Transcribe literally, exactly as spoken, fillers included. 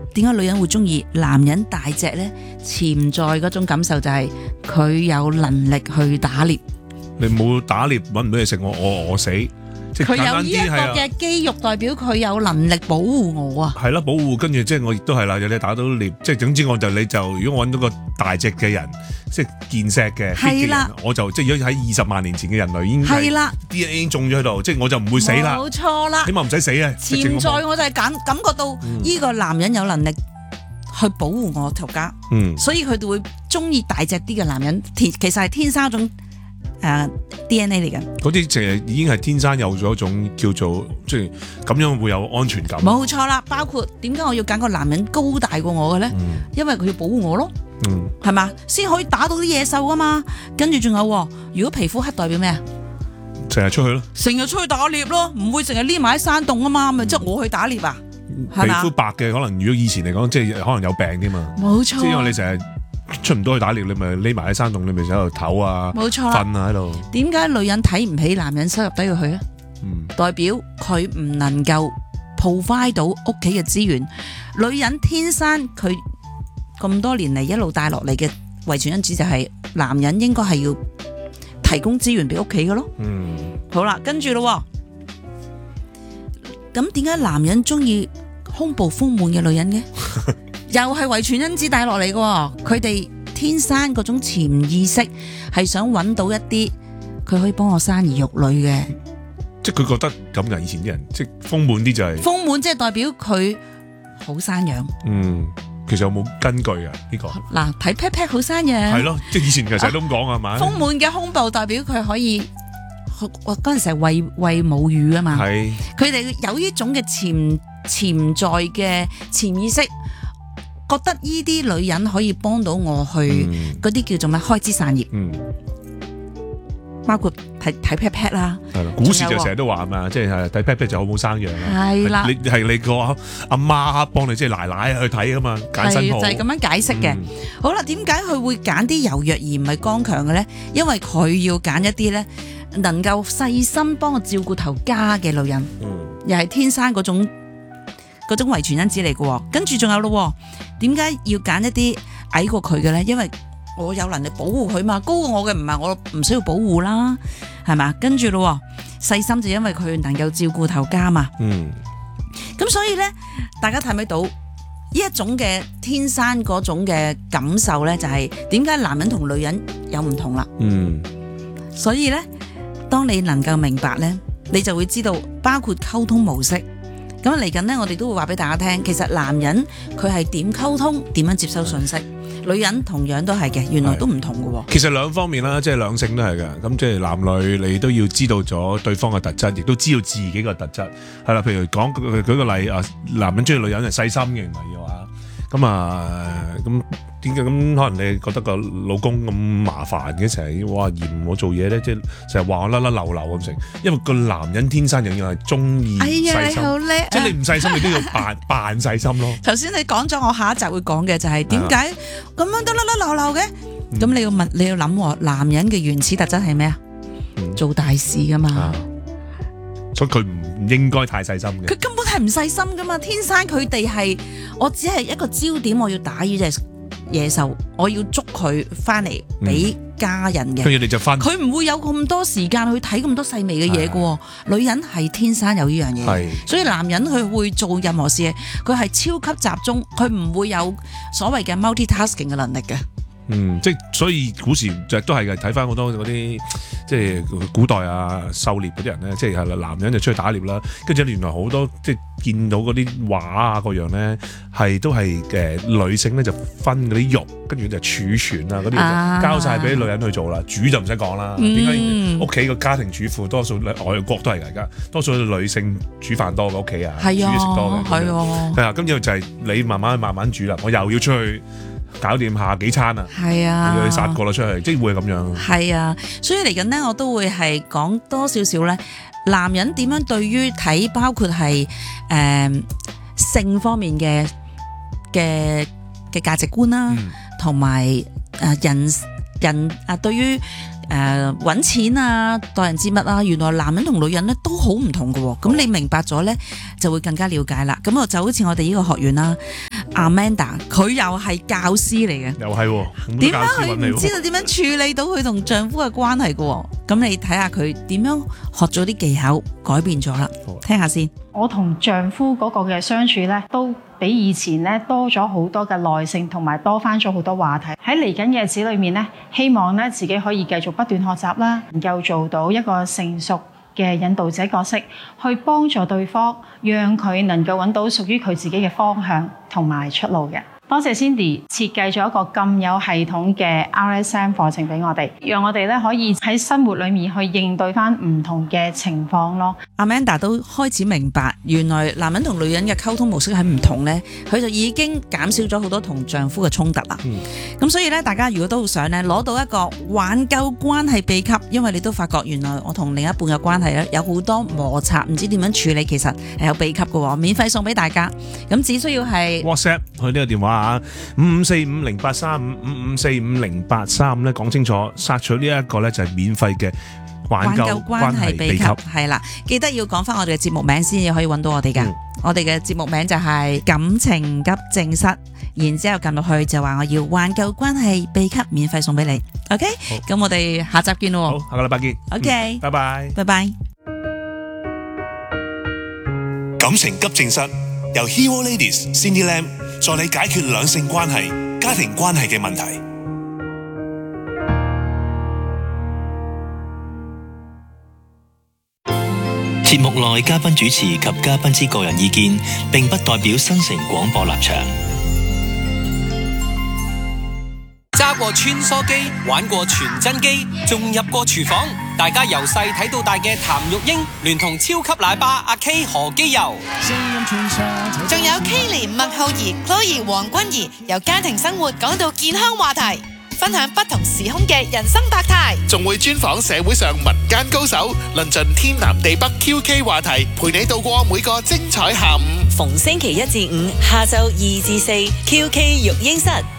點解女人會中意男人大隻呢？潛在嗰種感受就係佢有能力去打獵。 你冇打獵揾唔到嘢食，我我餓死。即係佢有呢一個嘅肌肉，代表佢有能力保護我啊。 係啦，保護跟住即係我亦都係啦，有你打到獵，即係總之我就你就如果我揾到個大隻嘅人，即係健碩嘅 fit 嘅人，我就即係如果喺二十萬年前嘅人類已經係啦 D N A 已經種咗喺度，即係我就唔會死啦。 冇錯啦， 起碼唔使死啊！ 潛在我就係感感覺到呢個男人有能力去保護我頭家，嗯，所以佢哋會中意大隻啲嘅男人。其實係天生一種。誒、uh, D N A 嚟嘅， 嗰啲淨係已經係天生有咗一種叫做即係咁樣會有安全感。 冇錯啦，包括點解我要揀個男人高大過我嘅咧？嗯、因為佢要保護我咯，嗯，係嘛，先可以打到啲野獸啊嘛。跟住仲有，如果皮膚黑代表咩啊？ 成日出去咯， 成日出去打獵咯，唔會成日匿埋喺山洞啊嘛，咪即係我去打獵啊？ 皮膚白嘅可能如果以前嚟講，即係可能有病添嘛。冇錯，即係因為你成日。出唔到去打獵，你咪匿埋喺山洞，你咪喺度唞啊，冇錯，瞓啊喺度。點解女人睇唔起男人收入低佢去啊？嗯，代表佢唔能夠 provide 到屋企嘅資源。女人天生佢咁多年嚟一路帶落嚟嘅遺傳因子就係男人應該係要提供資源俾屋企嘅咯。嗯，好啦，跟住咯，咁點解男人中意胸部豐滿嘅女人嘅？又係遺傳因子帶落嚟嘅，佢哋天生嗰種潛意識係想揾到一啲佢可以幫我生兒育女嘅， 即係佢覺得咁嘅。以前啲人即係豐滿啲就係、是、 豐滿，即係代表佢好生養。 嗯，其實有冇根據啊？呢、這個嗱，睇 pat pat 好生養係咯，即係以前其實都咁講係嘛。 豐滿嘅胸部代表佢可以，我嗰陣時係餵餵母乳啊嘛。係，佢哋有呢種嘅潛潛在嘅潛意識。覺得呢啲女人可以幫到我去嗰啲、嗯、叫做咩開枝散葉，嗯、包括睇睇 pat pat 啦。 古時就成日都話嘛，即係睇 pat pat 就好冇生養啦。係啦，你係你個阿媽幫你，即係奶奶去睇噶嘛，揀新抱就係、是、咁樣解釋嘅。嗯、好啦，點解佢會揀啲柔弱而唔係剛強嘅咧？因為佢要揀一啲咧能夠細心幫我照顧頭家嘅女人，嗯、又係天生嗰種。嗰種遺傳因子嚟嘅，跟住仲有咯，點解要揀一啲矮過佢嘅咧？因為我有能力保護佢嘛，高過我嘅唔係我唔需要保護啦，係嘛？跟住咯，細心就因為佢能夠照顧頭家嘛。嗯，咁所以咧，大家睇唔睇到呢一種嘅天生嗰種嘅感受咧，就係點解男人同女人有唔同啦？嗯，所以咧，當你能夠明白咧，你就會知道包括溝通模式。咁嚟緊呢，我哋都會話俾大家聽，其實男人佢係點溝通，點樣接收信息，女人同樣都係嘅，原來都唔同嘅喎。其實兩方面啦，即係兩性都係嘅，咁即係男女你都要知道咗對方嘅特質，亦都知道自己嘅特質，係啦。譬如講舉個例啊，男人中意女人係細心嘅，原來嘅話，咁啊咁。點解咁可能你覺得個老公咁麻煩嘅，成日哇嫌我做嘢咧，即係成日話我甩甩漏漏咁成，因為個男人天生樣樣係中意細心，哎呀，你好叻啊，即係你唔細心你都要扮扮細心咯。頭先你講咗，我下一集會講嘅就係點解咁樣都甩甩漏漏嘅，咁、嗯、你要問你要諗，男人嘅原始特質係咩啊？做大事噶嘛，啊、所以佢唔應該太細心嘅。佢根本係唔細心噶嘛，天生佢哋係我只係一個焦點，我要打呢隻野獸，我要捉佢翻嚟俾家人嘅，佢哋就翻，佢唔會有咁多時間去睇咁多細微嘅嘢嘅。女人係天生有呢樣嘢，所以男人佢會做任何事，佢係超級集中，佢唔會有所謂嘅 multitasking 嘅能力嘅。嗯，即係所以古時就都係嘅，睇翻好多嗰啲即係古代啊狩獵嗰啲人咧，即係男人就出去打獵啦，跟住原來好多即係見到嗰啲畫啊嗰樣咧，係都係誒、呃、女性咧就分嗰啲肉，跟住就儲存啊嗰啲交晒俾女人去做啦，煮就唔使講啦。點解屋企個家庭主婦多數外國都係㗎，而家多數女性煮飯多嘅屋企啊，煮嘢食多嘅，係啊，係啊，跟住就係你慢慢慢慢煮啦，我又要出去。搞掂下幾餐啊！係啊，要你殺過啦出去，即係會咁樣。係啊，所以嚟緊呢，我都會係講多少少咧，男人點樣對於睇，包括係誒、呃、性方面嘅嘅嘅價值觀啦，同埋誒人人啊對於誒搵錢啊待人接物啊，原來男人同女人咧都好唔同㗎喎。咁你明白咗咧，就會更加了解啦。咁我就好似我哋呢個學員啦。 Amanda， 佢又係教師嚟嘅， 又係點解佢唔知道點樣處理到佢同丈夫嘅關係嘅？咁你睇下佢點樣學咗啲技巧，改變咗啦。聽下先。 我同丈夫嗰個嘅相處咧，都比以前咧多咗好多嘅耐性，同埋多翻咗好多話題。喺嚟緊嘅日子裏面咧，希望咧自己可以繼續不斷學習啦，能夠做到一個成熟嘅引導者角色，去幫助對方，讓佢能夠揾到屬於佢自己嘅方向同埋出路嘅。多謝 Cindy 設計咗一個咁有系統嘅 R S M 課程俾我哋，讓我哋咧可以喺生活裏面去應對翻唔同嘅情況咯。 Amanda 都開始明白，原來男人同女人嘅溝通模式係唔同咧，佢就已經減少咗好多同丈夫嘅衝突啦。咁、嗯、所以咧，大家如果都好想咧攞到一個挽救關係秘笈，因為你都發覺原來我同另一半嘅關係咧有好多摩擦，唔知點樣處理，其實係有秘笈嘅，免費送俾大家。咁只需要係 WhatsApp 去呢個電話。五五四五零八三五五五四五零八三咧，講清楚，索取呢一個咧就係免費嘅挽救關係秘笈， 係啦，記得要講翻我哋嘅節目名先至可以揾到我哋噶。嗯、我哋嘅節目名就係感情急症室，然之後撳落去就話我要挽救關係秘笈，免費送俾你。OK，咁我哋下集見咯。 好，下個禮拜見。 OK， 嗯、拜拜， 拜拜。 感情急症室由 Hero Ladies Cindy Lam助你解決兩性關係、家庭關係嘅問題。 節目內嘉賓主持及嘉賓之個人意見，並不代表新城廣播立場。 揸過穿梭機，玩過傳真機，仲入過廚房。大家由細睇到大嘅譚玉英，聯同超級奶爸阿 K 何基佑， 仲有 K 連麥浩儀、Chloe 黃君怡，由家庭生活講到健康話題，分享不同時空嘅人生百態， 仲會專訪社會上民間高手，論盡天南地北 Q K 話題，陪你度過每個精彩下午。 逢星期一至五下晝二至四 Q K 育嬰室。